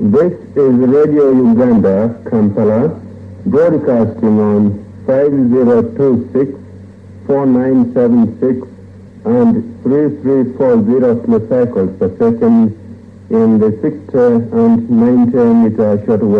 This is Radio Uganda, Kampala, broadcasting on 5026, 4976 and 3340 kilocycles per second in the 60 and 90 meter shortwave